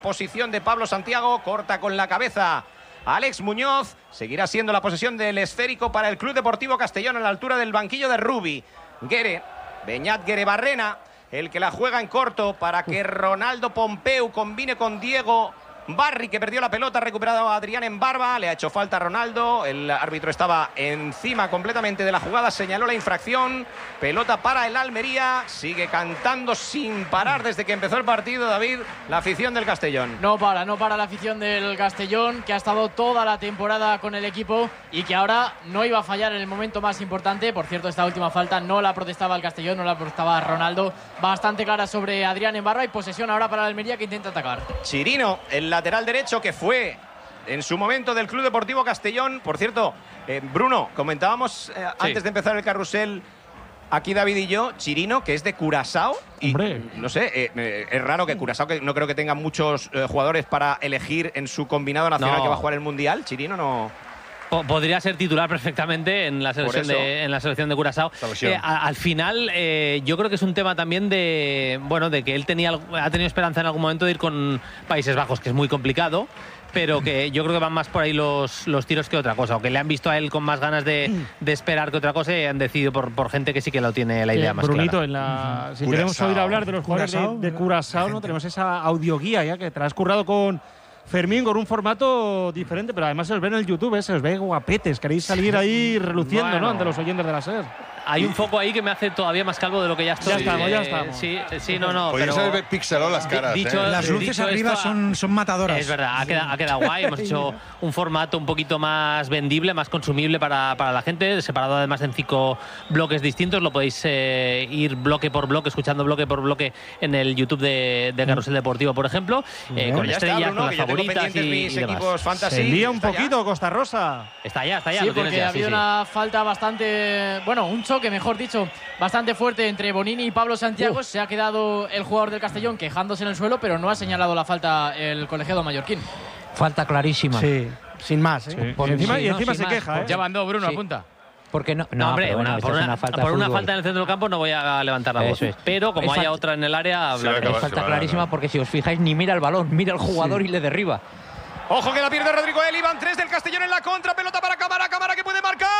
Posición de Pablo Santiago, corta con la cabeza Alex Muñoz. Seguirá siendo la posesión del esférico para el Club Deportivo Castellón a la altura del banquillo de Rubi. Guere, Beñat Guerebarrena, el que la juega en corto para que Ronaldo Pompeu combine con Diego Barri, que perdió la pelota, ha recuperado a Adrián en barba, le ha hecho falta a Ronaldo, el árbitro estaba encima completamente de la jugada, señaló la infracción, pelota para el Almería, sigue cantando sin parar desde que empezó el partido, David, la afición del Castellón. No para la afición del Castellón, que ha estado toda la temporada con el equipo y que ahora no iba a fallar en el momento más importante. Por cierto, esta última falta no la protestaba el Castellón, no la protestaba Ronaldo, bastante clara sobre Adrián en barba, y posesión ahora para el Almería, que intenta atacar. Chirino, el lateral derecho, que fue en su momento del Club Deportivo Castellón. Por cierto, Bruno, comentábamos antes de empezar el carrusel aquí David y yo, Chirino, que es de Curazao. Y no sé, es raro que Curazao, que no creo que tenga muchos jugadores para elegir en su combinado nacional que va a jugar el Mundial. Chirino no... Podría ser titular perfectamente en la selección de Curazao. Al final, yo creo que es un tema también de que él ha tenido esperanza en algún momento de ir con Países Bajos, que es muy complicado, pero que yo creo que van más por ahí los tiros que otra cosa, o que le han visto a él con más ganas de esperar que otra cosa, y han decidido por gente que sí que lo tiene la idea más Brunito, clara. Si queremos oír hablar de los jugadores de Curazao, ¿no? Tenemos esa audioguía ya que te la has currado con Fermín, con un formato diferente, pero además se os ve en el YouTube, se os ve guapetes. Queréis salir ahí reluciendo, ¿no?, ante los oyentes de la SER. Hay un foco ahí que me hace todavía más calvo de lo que ya estoy. Ya estamos. Sí, no. Podéis haber pixelado las caras. Las luces arriba son matadoras. Es verdad, ha quedado guay. Hemos hecho un formato un poquito más vendible, más consumible para la gente, separado además en 5 bloques distintos. Lo podéis ir bloque por bloque, escuchando bloque por bloque en el YouTube de Carrusel Deportivo, por ejemplo, con estrellas, con las favoritas y demás. Se lía un poquito Costa Rosa. Está ya. Sí, porque ha habido una falta bastante... un choque, mejor dicho, bastante fuerte entre Bonini y Pablo Santiago. Se ha quedado el jugador del Castellón quejándose en el suelo, pero no ha señalado la falta el colegiado mallorquín. Falta clarísima. Sí, sin más. Sí. Y encima se queja. Ya mandó Bruno, apunta. Porque no, hombre, por una falta en el centro del campo no voy a levantar la voz. Pero como haya otra en el área, es falta clarísima, porque si os fijáis, ni mira el balón, mira al jugador y le derriba. Ojo que la pierde Rodrigo Eli, van 3 del Castellón en la contra, pelota para Cámara que puede marcar.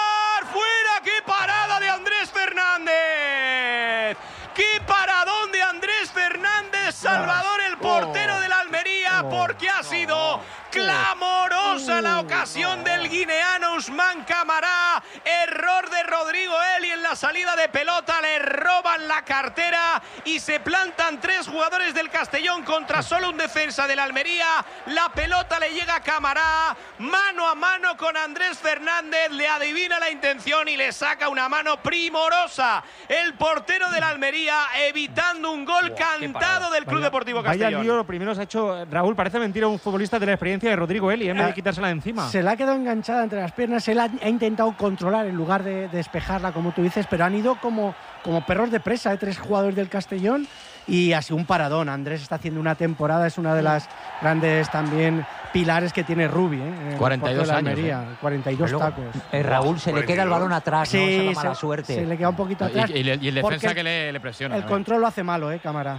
¡Fuera! ¡Qué parada de Andrés Fernández! ¡Qué paradón de Andrés Fernández! Salvador, el portero del Almería, porque ha sido clamorosa la ocasión del guineano Usman Camará. Error de Rodrigo Eli en la salida de pelota, le roban la cartera y se plantan 3 jugadores del Castellón contra solo un defensa del Almería. La pelota le llega a Camará, mano a mano con Andrés Fernández, le adivina la intención y le saca una mano primorosa el portero del Almería, evitando un gol cantado del Club Deportivo Castellón. Vaya lío, lo primero se ha hecho Raúl, parece mentira, un futbolista de la experiencia de Rodrigo Eli, en vez de quitársela de encima. Se la ha quedado enganchada entre las piernas, él ha intentado controlar en lugar de despejarla, como tú dices, pero han ido como perros de presa, 3 jugadores del Castellón, y ha sido un paradón. Andrés está haciendo una temporada, es una de las grandes también pilares que tiene Rubi, 42 años. 42 luego, tacos. Raúl, se le queda el balón atrás, sí, ¿no? Esa es la mala suerte. Se le queda un poquito atrás. Y el defensa que le presiona. El control lo hace malo, Cámara.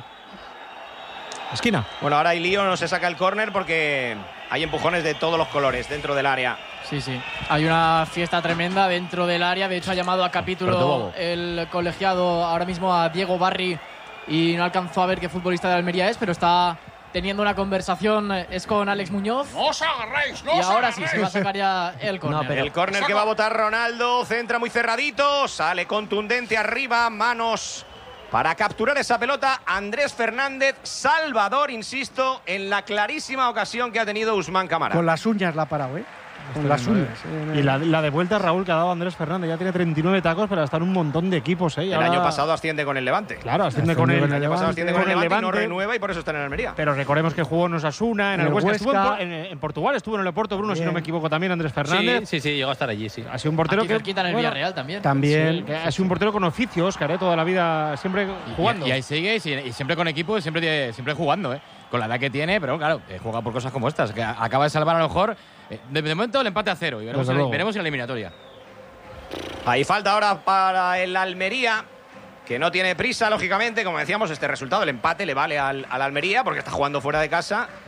Esquina. Bueno, ahora hay lío, no se saca el córner porque hay empujones de todos los colores dentro del área. Sí. Hay una fiesta tremenda dentro del área. De hecho, ha llamado a capítulo el colegiado ahora mismo a Diego Barri y no alcanzó a ver qué futbolista de Almería es, pero está teniendo una conversación, es con Alex Muñoz. ¡No os agarréis! Y ahora sí se va a sacar ya el córner. El córner que va a botar Ronaldo, centra muy cerradito, sale contundente arriba, manos para capturar esa pelota. Andrés Fernández, Salvador, insisto, en la clarísima ocasión que ha tenido Usman Camará. Con las uñas la ha parado, con las uñas. Y la de vuelta, Raúl, que ha dado Andrés Fernández. Ya tiene 39 tacos, pero está en un montón de equipos. El año pasado asciende con el Levante. Claro, asciende con el año pasado asciende con el Levante y no renueva, y por eso está en Almería. Pero recordemos que jugó en Osasuna, en el Huesca. Estuvo en Portugal, estuvo en el Oporto, Bruno, si no me equivoco, también Andrés Fernández. Sí, llegó a estar allí, sí. Ha sido un portero que quitan el Villarreal también. Ha sido un portero con oficios, que haré toda la vida siempre jugando. Y ahí sigue, y siempre con equipo, siempre jugando, con la edad que tiene, pero claro, juega por cosas como estas, que acaba de salvar a lo mejor. De momento el empate a 0 y veremos en la eliminatoria. Hay falta ahora para el Almería. que no tiene prisa, lógicamente. Como decíamos, este resultado, el empate, le vale al Almería porque está jugando fuera de casa.